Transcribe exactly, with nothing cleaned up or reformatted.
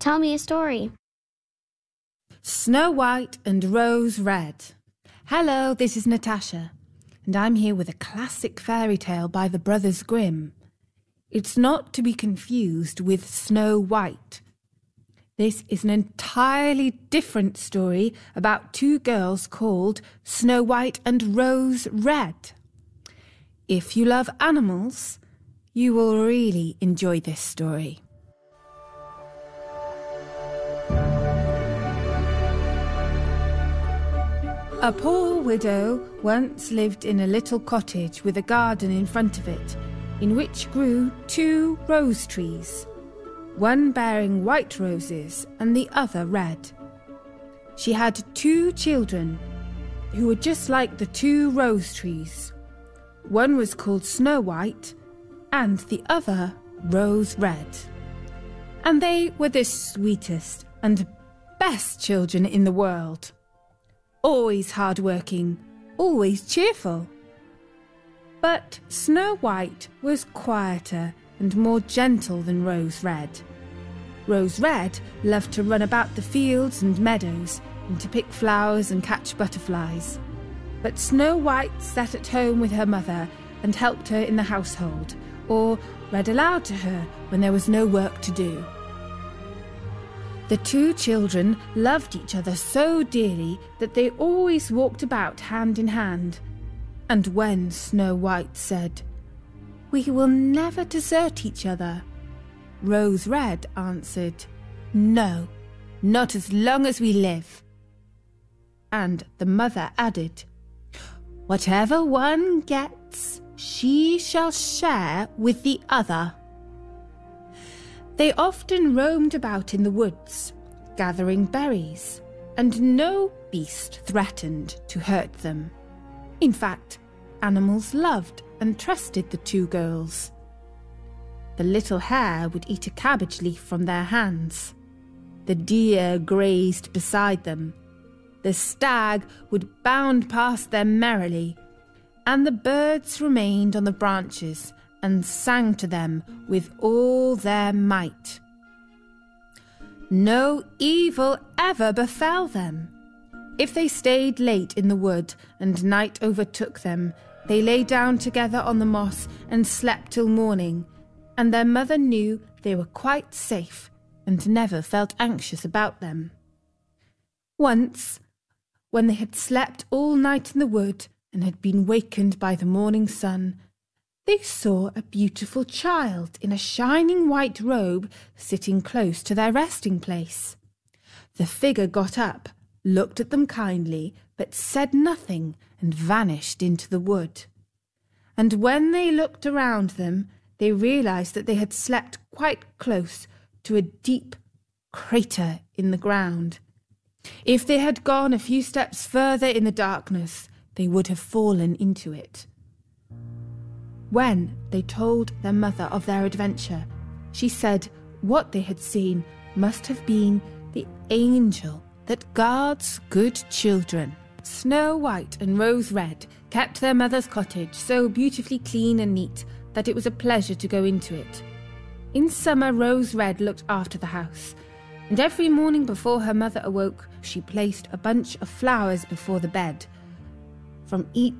Tell me a story. Snow White and Rose Red. Hello, this is Natasha, and I'm here with a classic fairy tale by the Brothers Grimm. It's not to be confused with Snow White. This is an entirely different story about two girls called Snow White and Rose Red. If you love animals, you will really enjoy this story. A poor widow once lived in a little cottage with a garden in front of it, in which grew two rose trees, one bearing white roses and the other red. She had two children who were just like the two rose trees. One was called Snow White and the other Rose Red. And they were the sweetest and best children in the world. Always hard-working, always cheerful. But Snow White was quieter and more gentle than Rose Red. Rose Red loved to run about the fields and meadows and to pick flowers and catch butterflies. But Snow White sat at home with her mother and helped her in the household, or read aloud to her when there was no work to do. The two children loved each other so dearly that they always walked about hand in hand. And when Snow White said, "We will never desert each other," Rose Red answered, "No, not as long as we live." And the mother added, "Whatever one gets, she shall share with the other." They often roamed about in the woods, gathering berries, and no beast threatened to hurt them. In fact, animals loved and trusted the two girls. The little hare would eat a cabbage leaf from their hands. The deer grazed beside them. The stag would bound past them merrily, and the birds remained on the branches and sang to them with all their might. No evil ever befell them. If they stayed late in the wood and night overtook them, they lay down together on the moss and slept till morning, and their mother knew they were quite safe and never felt anxious about them. Once, when they had slept all night in the wood and had been wakened by the morning sun, they saw a beautiful child in a shining white robe sitting close to their resting place. The figure got up, looked at them kindly, but said nothing and vanished into the wood. And when they looked around them, they realized that they had slept quite close to a deep crater in the ground. If they had gone a few steps further in the darkness, they would have fallen into it. When they told their mother of their adventure, she said what they had seen must have been the angel that guards good children. Snow White and Rose Red kept their mother's cottage so beautifully clean and neat that it was a pleasure to go into it. In summer, Rose Red looked after the house, and every morning before her mother awoke, she placed a bunch of flowers before the bed. From each